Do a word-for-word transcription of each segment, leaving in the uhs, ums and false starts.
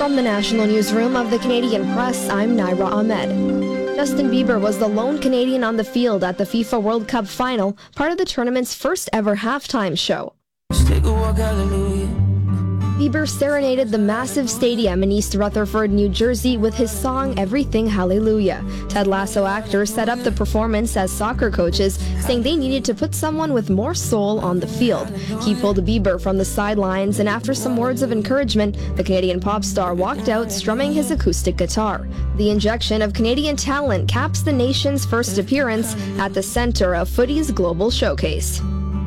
From the National Newsroom of the Canadian Press, I'm Naira Ahmed. Justin Bieber was the lone Canadian on the field at the FIFA World Cup final, part of the tournament's first ever halftime show. Take a walk, hallelujah. Bieber serenaded the massive stadium in East Rutherford, New Jersey with his song Everything Hallelujah. Ted Lasso actors set up the performance as soccer coaches, saying they needed to put someone with more soul on the field. He pulled Bieber from the sidelines, and after some words of encouragement, the Canadian pop star walked out strumming his acoustic guitar. The injection of Canadian talent caps the nation's first appearance at the center of footy's global showcase.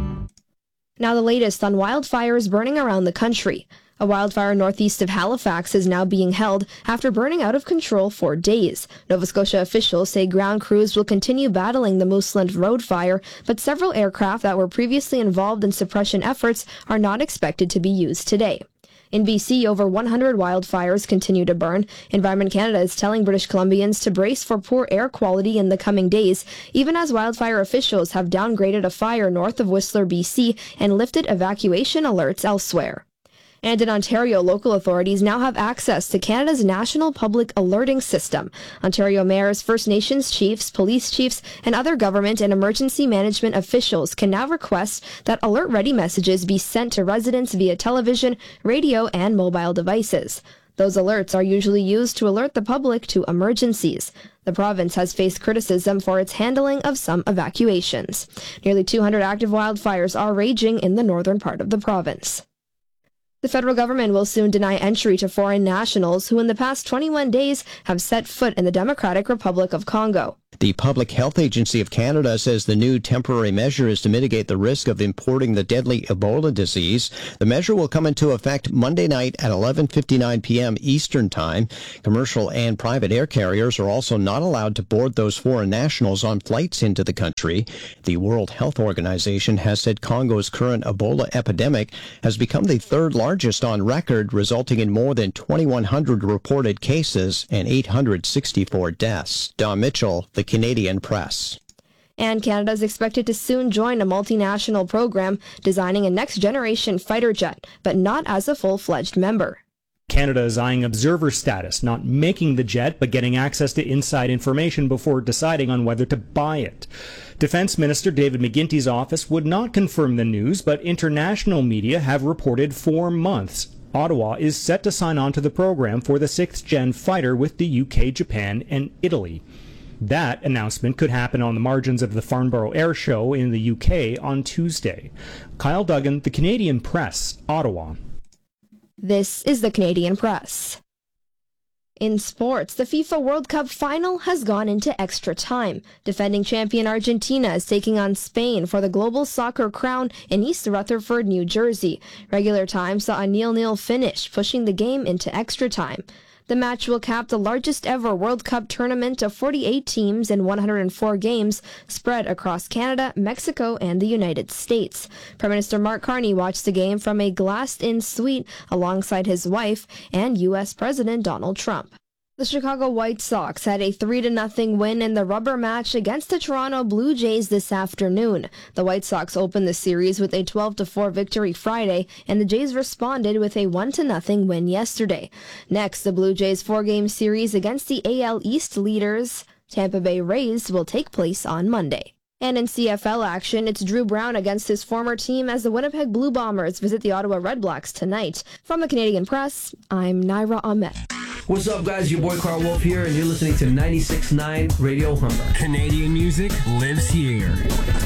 Now the latest on wildfires burning around the country. A wildfire northeast of Halifax is now being held after burning out of control for days. Nova Scotia officials say ground crews will continue battling the Mooseland Road fire, but several aircraft that were previously involved in suppression efforts are not expected to be used today. In B C, over one hundred wildfires continue to burn. Environment Canada is telling British Columbians to brace for poor air quality in the coming days, even as wildfire officials have downgraded a fire north of Whistler, B C, and lifted evacuation alerts elsewhere. And in Ontario, local authorities now have access to Canada's National Public Alerting System. Ontario mayors, First Nations chiefs, police chiefs, and other government and emergency management officials can now request that alert-ready messages be sent to residents via television, radio, and mobile devices. Those alerts are usually used to alert the public to emergencies. The province has faced criticism for its handling of some evacuations. Nearly two hundred active wildfires are raging in the northern part of the province. The federal government will soon deny entry to foreign nationals who in the past twenty-one days have set foot in the Democratic Republic of Congo. The Public Health Agency of Canada says the new temporary measure is to mitigate the risk of importing the deadly Ebola disease. The measure will come into effect Monday night at eleven fifty-nine p.m. Eastern Time. Commercial and private air carriers are also not allowed to board those foreign nationals on flights into the country. The World Health Organization has said Congo's current Ebola epidemic has become the third largest on record, resulting in more than twenty-one hundred reported cases and eight hundred sixty-four deaths. Don Mitchell, The Canadian Press. And Canada is expected to soon join a multinational program designing a next-generation fighter jet, but not as a full-fledged member. Canada is eyeing observer status, not making the jet, but getting access to inside information before deciding on whether to buy it. Defense Minister David McGuinty's office would not confirm the news, but international media have reported four months. Ottawa is set to sign on to the program for the sixth-gen fighter with the U K, Japan, and Italy. That announcement could happen on the margins of the Farnborough Air Show in the U K on Tuesday. Kyle Duggan, The Canadian Press, Ottawa. This is The Canadian Press. In sports, the FIFA World Cup final has gone into extra time. Defending champion Argentina is taking on Spain for the global soccer crown in East Rutherford, New Jersey. Regular time saw a nil nil finish, pushing the game into extra time. The match will cap the largest ever World Cup tournament of forty-eight teams in one hundred four games spread across Canada, Mexico, and the United States. Prime Minister Mark Carney watched the game from a glassed-in suite alongside his wife and U S President Donald Trump. The Chicago White Sox had a three to nothing win in the rubber match against the Toronto Blue Jays this afternoon. The White Sox opened the series with a twelve to four victory Friday, and the Jays responded with a one to nothing win yesterday. Next, the Blue Jays four-game series against the A L East leaders, Tampa Bay Rays, will take place on Monday. And in C F L action, it's Drew Brown against his former team as the Winnipeg Blue Bombers visit the Ottawa Redblacks tonight. From the Canadian Press, I'm Naira Ahmed. What's up, guys? Your boy Carl Wolf here, and you're listening to ninety-six point nine Radio Humber. Canadian music lives here.